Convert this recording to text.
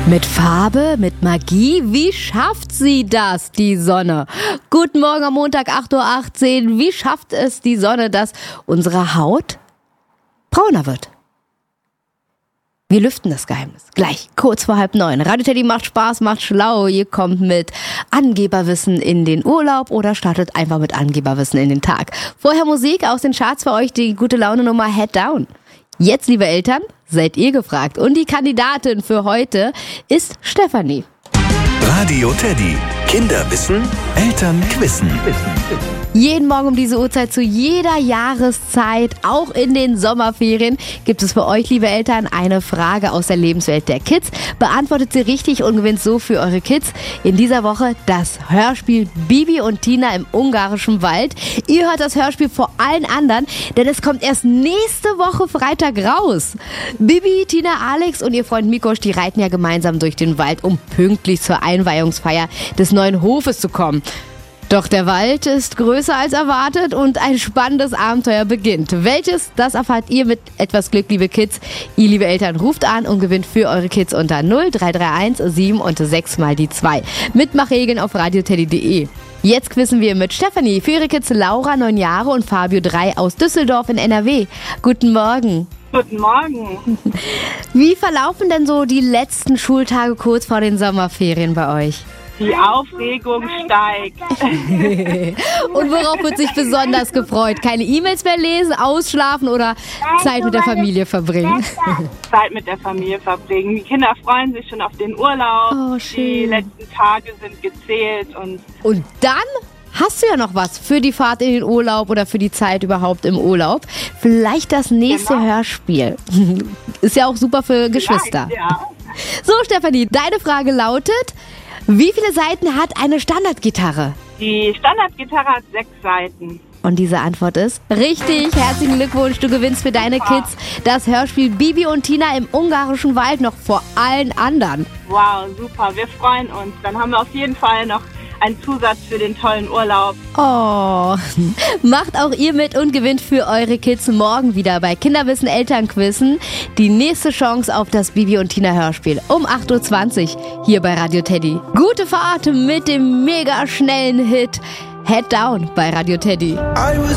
Mit Farbe, mit Magie, wie schafft sie das, die Sonne? Guten Morgen am Montag, 8.18 Uhr. Wie schafft es die Sonne, dass unsere Haut brauner wird? Wir lüften das Geheimnis. Gleich, kurz vor 8:30. Radio Teddy macht Spaß, macht schlau. Ihr kommt mit Angeberwissen in den Urlaub oder startet einfach mit Angeberwissen in den Tag. Vorher Musik aus den Charts für euch, die gute Laune-Nummer Head Down. Jetzt, liebe Eltern, seid ihr gefragt. Und die Kandidatin für heute ist Stefanie. Radio Teddy. Kinderwissen, Eltern quissen. Jeden Morgen um diese Uhrzeit zu jeder Jahreszeit, auch in den Sommerferien, gibt es für euch, liebe Eltern, eine Frage aus der Lebenswelt der Kids. Beantwortet sie richtig und gewinnt so für eure Kids in dieser Woche das Hörspiel Bibi und Tina im ungarischen Wald. Ihr hört das Hörspiel vor allen anderen, denn es kommt erst nächste Woche Freitag raus. Bibi, Tina, Alex und ihr Freund Mikosch, die reiten ja gemeinsam durch den Wald, um pünktlich zur Einweihungsfeier des neuen Hofes zu kommen. Doch der Wald ist größer als erwartet und ein spannendes Abenteuer beginnt. Welches, das erfahrt ihr mit etwas Glück, liebe Kids. Ihr, liebe Eltern, ruft an und gewinnt für eure Kids unter 0331 7 und 6 mal die 2. Mitmachregeln auf radioteddy.de. Jetzt quizzen wir mit Stefanie für ihre Kids Laura, 9 Jahre, und Fabio, 3, aus Düsseldorf in NRW. Guten Morgen. Guten Morgen. Wie verlaufen denn so die letzten Schultage kurz vor den Sommerferien bei euch? Die Aufregung steigt. Und worauf wird sich besonders gefreut? Keine E-Mails mehr lesen, ausschlafen oder Zeit mit der Familie verbringen? Zeit mit der Familie verbringen. Die Kinder freuen sich schon auf den Urlaub. Oh, schön. Die letzten Tage sind gezählt. Und dann hast du ja noch was für die Fahrt in den Urlaub oder für die Zeit überhaupt im Urlaub. Vielleicht das nächste Hörspiel. Ist ja auch super für Geschwister. Ja. So, Stefanie, deine Frage lautet: Wie viele Saiten hat eine Standardgitarre? Die Standardgitarre hat 6 Saiten. Und diese Antwort ist richtig. Herzlichen Glückwunsch, du gewinnst für deine Kids das Hörspiel Bibi und Tina im ungarischen Wald noch vor allen anderen. Wow, super, wir freuen uns. Dann haben wir auf jeden Fall noch einen Zusatz für den tollen Urlaub. Oh, macht auch ihr mit und gewinnt für eure Kids morgen wieder bei Kinderwissen Elternquissen die nächste Chance auf das Bibi und Tina Hörspiel um 8.20 Uhr hier bei Radio Teddy. Gute Fahrt mit dem mega schnellen Hit Head Down bei Radio Teddy.